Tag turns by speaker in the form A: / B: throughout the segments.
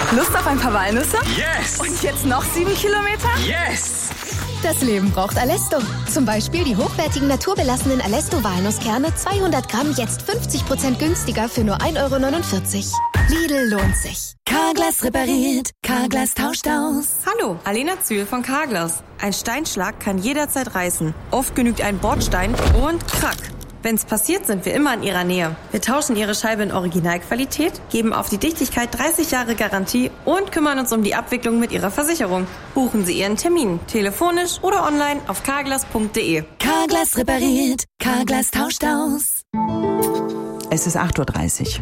A: Lust auf ein paar Walnüsse?
B: Yes!
A: Und jetzt noch 7 Kilometer?
B: Yes!
C: Das Leben braucht Alesto. Zum Beispiel die hochwertigen naturbelassenen Alesto-Walnusskerne 200 Gramm jetzt 50% günstiger für nur 1,49 €. Lidl lohnt sich. Carglass repariert, Carglass tauscht aus.
D: Hallo, Alena Zühl von Carglass. Ein Steinschlag kann jederzeit reißen. Oft genügt ein Bordstein und krack. Wenn's passiert, sind wir immer in Ihrer Nähe. Wir tauschen Ihre Scheibe in Originalqualität, geben auf die Dichtigkeit 30 Jahre Garantie und kümmern uns um die Abwicklung mit Ihrer Versicherung. Buchen Sie Ihren Termin, telefonisch oder online auf carglass.de.
C: Carglass repariert, Carglass tauscht aus.
E: Es ist 8:30 Uhr.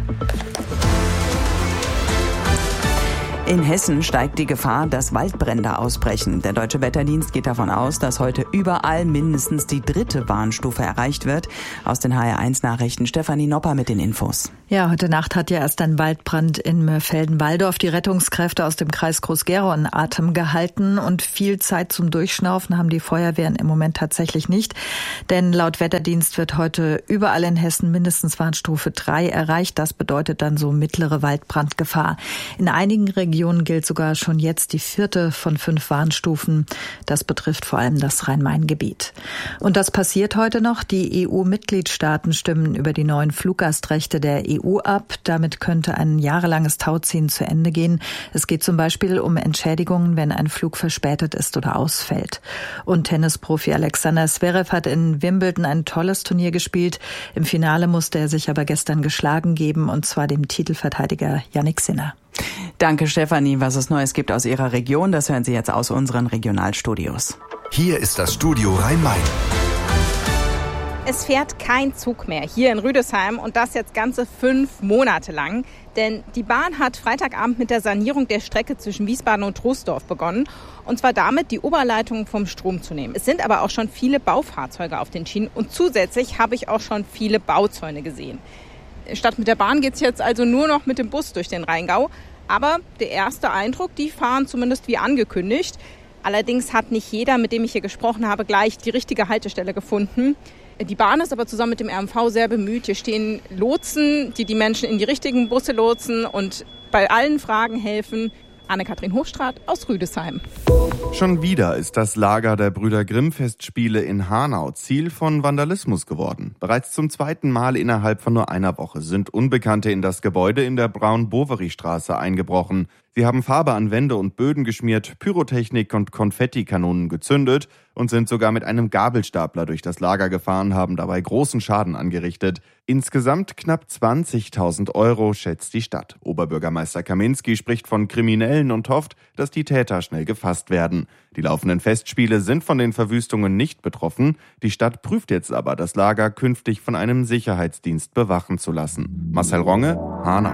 E: In Hessen steigt die Gefahr, dass Waldbrände ausbrechen. Der Deutsche Wetterdienst geht davon aus, dass heute überall mindestens die 3. Warnstufe erreicht wird. Aus den HR1-Nachrichten Stefanie Nopper mit den Infos.
F: Ja, heute Nacht hat ja erst ein Waldbrand in Mörfelden-Walldorf die Rettungskräfte aus dem Kreis Groß-Gerau in Atem gehalten. Und viel Zeit zum Durchschnaufen haben die Feuerwehren im Moment tatsächlich nicht. Denn laut Wetterdienst wird heute überall in Hessen mindestens Warnstufe 3 erreicht. Das bedeutet dann so mittlere Waldbrandgefahr. In einigen Regionen gilt sogar schon jetzt die 4. von 5 Warnstufen. Das betrifft vor allem das Rhein-Main-Gebiet. Und das passiert heute noch. Die EU-Mitgliedstaaten stimmen über die neuen Fluggastrechte der EU ab. Damit könnte ein jahrelanges Tauziehen zu Ende gehen. Es geht zum Beispiel um Entschädigungen, wenn ein Flug verspätet ist oder ausfällt. Und Tennisprofi Alexander Zverev hat in Wimbledon ein tolles Turnier gespielt. Im Finale musste er sich aber gestern geschlagen geben, und zwar dem Titelverteidiger Jannik Sinner.
E: Danke, Stefanie. Was es Neues gibt aus Ihrer Region, das hören Sie jetzt aus unseren Regionalstudios.
G: Hier ist das Studio Rhein-Main.
H: Es fährt kein Zug mehr hier in Rüdesheim, und das jetzt ganze 5 Monate lang. Denn die Bahn hat Freitagabend mit der Sanierung der Strecke zwischen Wiesbaden und Troisdorf begonnen. Und zwar damit, die Oberleitungen vom Strom zu nehmen. Es sind aber auch schon viele Baufahrzeuge auf den Schienen, und zusätzlich habe ich auch schon viele Bauzäune gesehen. Statt mit der Bahn geht's jetzt also nur noch mit dem Bus durch den Rheingau. Aber der erste Eindruck, die fahren zumindest wie angekündigt. Allerdings hat nicht jeder, mit dem ich hier gesprochen habe, gleich die richtige Haltestelle gefunden. Die Bahn ist aber zusammen mit dem RMV sehr bemüht. Hier stehen Lotsen, die die Menschen in die richtigen Busse lotsen und bei allen Fragen helfen. Anne-Kathrin Hochstraat aus Rüdesheim.
I: Schon wieder ist das Lager der Brüder Grimm-Festspiele in Hanau Ziel von Vandalismus geworden. Bereits zum 2. Mal innerhalb von nur einer Woche sind Unbekannte in das Gebäude in der Braun-Boveri-Straße eingebrochen. Sie haben Farbe an Wände und Böden geschmiert, Pyrotechnik und Konfettikanonen gezündet und sind sogar mit einem Gabelstapler durch das Lager gefahren, haben dabei großen Schaden angerichtet. Insgesamt knapp 20.000 €, schätzt die Stadt. Oberbürgermeister Kaminski spricht von Kriminellen und hofft, dass die Täter schnell gefasst werden. Die laufenden Festspiele sind von den Verwüstungen nicht betroffen. Die Stadt prüft jetzt aber, das Lager künftig von einem Sicherheitsdienst bewachen zu lassen. Marcel Ronge, Hanau.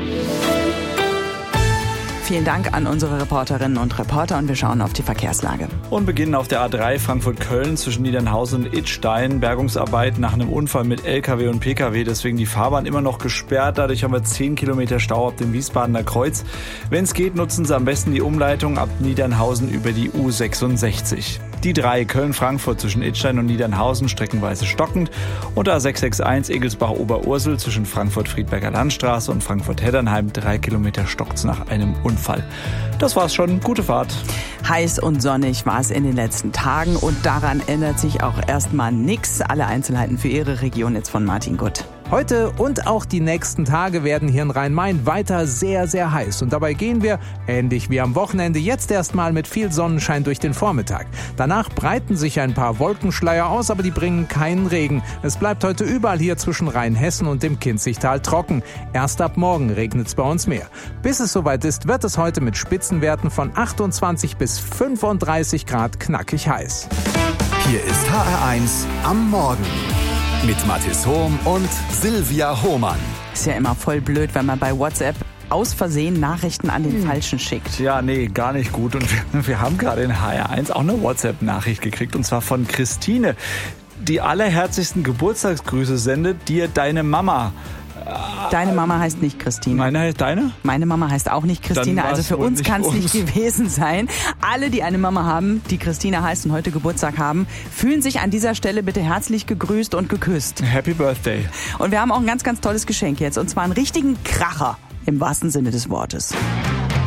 E: Vielen Dank an unsere Reporterinnen und Reporter, und wir schauen auf die Verkehrslage.
J: Und beginnen auf der A3 Frankfurt-Köln zwischen Niedernhausen und Idstein. Bergungsarbeit nach einem Unfall mit LKW und PKW, deswegen die Fahrbahn immer noch gesperrt. Dadurch haben wir 10 Kilometer Stau ab dem Wiesbadener Kreuz. Wenn es geht, nutzen Sie am besten die Umleitung ab Niedernhausen über die U66. Die 3 Köln-Frankfurt zwischen Idstein und Niedernhausen streckenweise stockend. Und A661 Egelsbach-Oberursel zwischen Frankfurt-Friedberger Landstraße und Frankfurt-Heddernheim 3 Kilometer stockt's nach einem Unfall. Das war's schon. Gute Fahrt.
E: Heiß und sonnig war es in den letzten Tagen, und daran ändert sich auch erstmal nichts. Alle Einzelheiten für Ihre Region jetzt von Martin Gutt.
K: Heute und auch die nächsten Tage werden hier in Rhein-Main weiter sehr, sehr heiß. Und dabei gehen wir, ähnlich wie am Wochenende, jetzt erstmal mit viel Sonnenschein durch den Vormittag. Danach breiten sich ein paar Wolkenschleier aus, aber die bringen keinen Regen. Es bleibt heute überall hier zwischen Rheinhessen und dem Kinzigtal trocken. Erst ab morgen regnet es bei uns mehr. Bis es soweit ist, wird es heute mit Spitzenwerten von 28 bis 35 Grad knackig heiß.
G: Hier ist HR1 am Morgen mit Mathis Hohm und Silvia Hohmann.
E: Ist ja immer voll blöd, wenn man bei WhatsApp aus Versehen Nachrichten an den Falschen schickt.
J: Ja, nee, gar nicht gut. Und wir haben gerade in HR1 auch eine WhatsApp-Nachricht gekriegt, und zwar von Christine, die allerherzlichsten Geburtstagsgrüße sendet dir deine Mama.
E: Deine Mama heißt nicht Christine.
J: Meine heißt deine?
E: Meine Mama heißt auch nicht Christine, also für uns kann es nicht gewesen sein. Alle, die eine Mama haben, die Christine heißt und heute Geburtstag haben, fühlen sich an dieser Stelle bitte herzlich gegrüßt und geküsst.
J: Happy Birthday.
E: Und wir haben auch ein ganz, ganz tolles Geschenk jetzt, und zwar einen richtigen Kracher im wahrsten Sinne des Wortes.